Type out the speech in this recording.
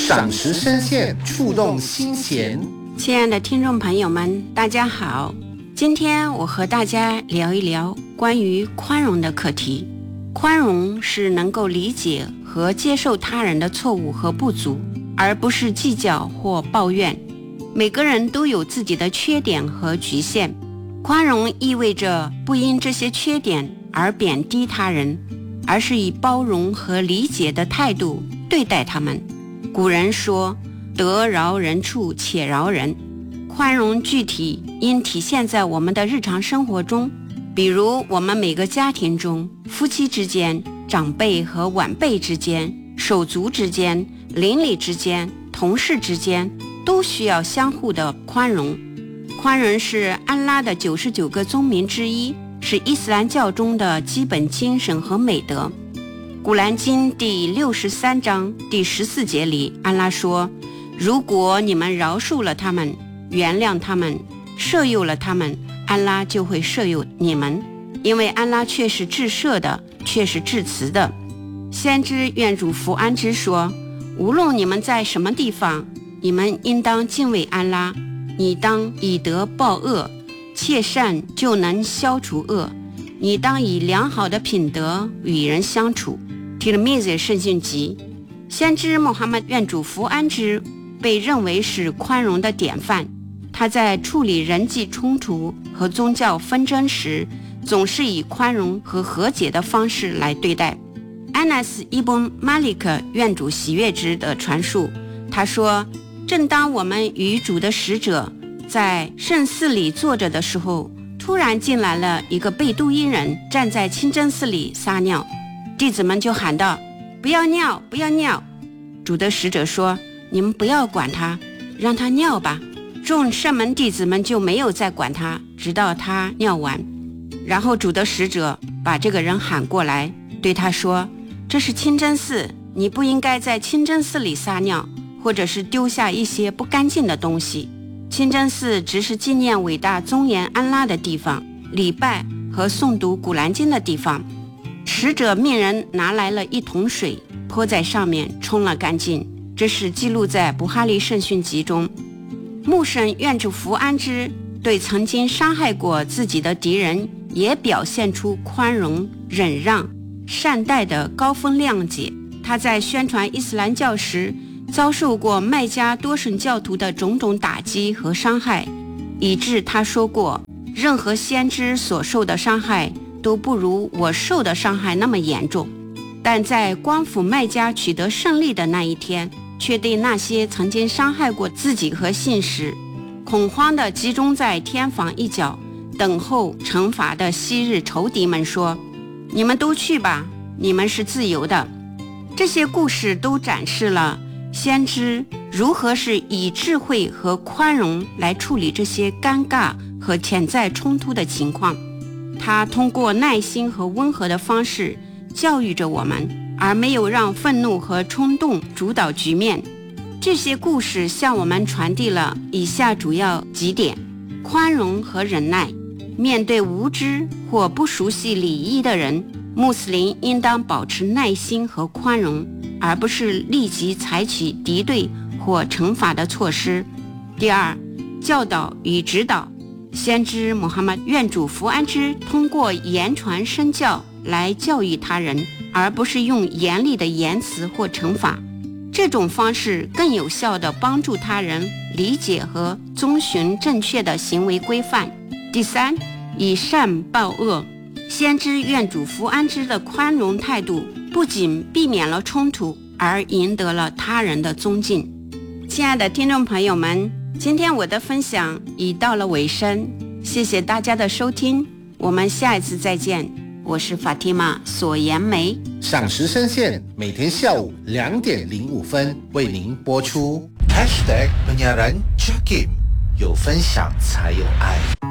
赏识深陷，触动心弦。 亲爱的听众朋友们，大家好，今天我和大家聊一聊关于宽容的课题。宽容是能够理解和接受他人的错误和不足，而不是计较或抱怨。每个人都有自己的缺点和局限，宽容意味着不因这些缺点而贬低他人，而是以包容和理解的态度对待他们。古人说，得饶人处且饶人。宽容具体应体现在我们的日常生活中，比如我们每个家庭中，夫妻之间、长辈和晚辈之间、手足之间、邻里之间、同事之间，都需要相互的宽容。宽容是安拉的99个宗名之一，是伊斯兰教中的基本精神和美德。古兰经第63章第14节里，安拉说，如果你们饶恕了他们，原谅他们，赦宥了他们，安拉就会赦宥你们，因为安拉却是至赦的，却是至慈的。先知愿主福安之说，无论你们在什么地方，你们应当敬畏安拉，你当以德报恶，切善就能消除恶，你当以良好的品德与人相处。提勒密兹圣训集。先知穆罕默德愿主福安之被认为是宽容的典范，他在处理人际冲突和宗教纷争时，总是以宽容和和解的方式来对待。安纳斯·伊本·马利克愿主喜悦之的传述，他说，正当我们与主的使者在圣寺里坐着的时候，突然进来了一个贝都因人，站在清真寺里撒尿，弟子们就喊道，不要尿，不要尿。主的使者说，你们不要管他，让他尿吧。众圣门弟子们就没有再管他，直到他尿完。然后主的使者把这个人喊过来，对他说，这是清真寺，你不应该在清真寺里撒尿，或者是丢下一些不干净的东西。清真寺只是纪念伟大宗严安拉的地方，礼拜和诵读古兰经的地方。使者命人拿来了一桶水，泼在上面，冲了干净。这是记录在布哈利圣训集中。穆圣愿主福安之对曾经伤害过自己的敌人也表现出宽容、忍让、善待的高风亮节。他在宣传伊斯兰教时遭受过麦加多神教徒的种种打击和伤害，以致他说过，任何先知所受的伤害都不如我受的伤害那么严重。但在光复麦加取得胜利的那一天，却对那些曾经伤害过自己和信使，恐慌地集中在天房一角，等候惩罚的昔日仇敌们说，你们都去吧，你们是自由的。这些故事都展示了先知如何是以智慧和宽容来处理这些尴尬和潜在冲突的情况。他通过耐心和温和的方式教育着我们，而没有让愤怒和冲动主导局面。这些故事向我们传递了以下主要几点：宽容和忍耐。面对无知或不熟悉礼仪的人，穆斯林应当保持耐心和宽容，而不是立即采取敌对或惩罚的措施。第二，教导与指导。先知穆罕默德愿主福安之通过言传身教来教育他人，而不是用严厉的言辞或惩罚。这种方式更有效地帮助他人理解和遵循正确的行为规范。第三，以善报恶。先知愿主福安之的宽容态度不仅避免了冲突，而赢得了他人的尊敬。亲爱的听众朋友们，今天我的分享已到了尾声，谢谢大家的收听，我们下一次再见。我是法蒂玛索颜梅。 赏识深陷每天下午2点05分为您播出。 #penyiaran Jakim， 有分享才有爱。